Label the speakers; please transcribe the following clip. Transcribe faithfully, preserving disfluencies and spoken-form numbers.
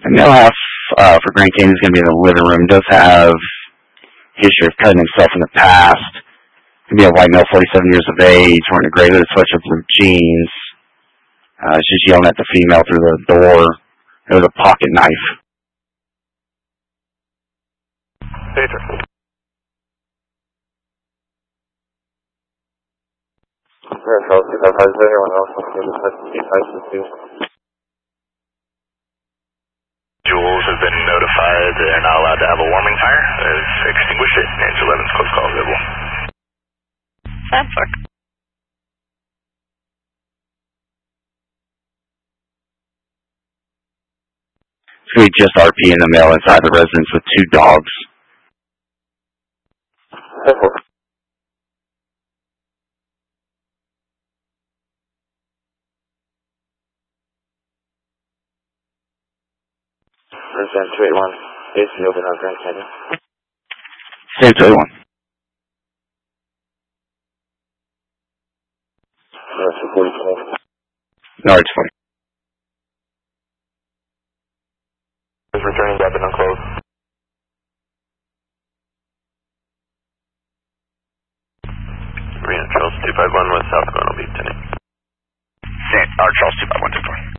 Speaker 1: The male half uh, for Grand Canyon is going to be in the living room. Does have history of cutting himself in the past. Could be a white male, forty-seven years of age, wearing a gray hooded sweatshirt, blue jeans. Uh, she's just yelling at the female through the door. There's a pocket knife.
Speaker 2: Pager. Jules has been notified they're not allowed to have a warming tire. They've extinguished it. Nancy eleven's close call available.
Speaker 3: That's fuck.
Speaker 1: It's going to be just R P in the male inside the residence with two dogs.
Speaker 2: Resident two eight one, A C open on Grand Canyon.
Speaker 1: Same two eight one.
Speaker 2: No, it's forty-four.
Speaker 1: No, it's forty.
Speaker 2: Is returning back and unclosed. Marina Charles two five one West South Gronal Beach, ten eight.
Speaker 1: Same, R Charles two five one two four.